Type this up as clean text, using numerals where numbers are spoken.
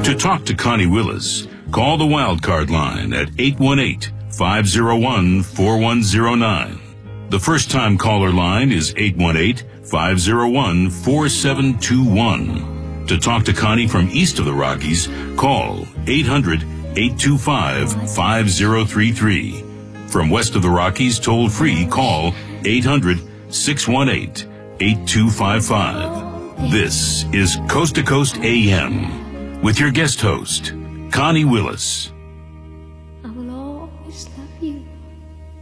To talk to Connie Willis, call the Wildcard line at 818-501-4109. The first-time caller line is 818-501-4721. To talk to Connie from east of the Rockies, call 800-825-5033. From west of the Rockies, toll-free, call 800-618-8255. This is Coast to Coast AM with your guest host, Connie Willis.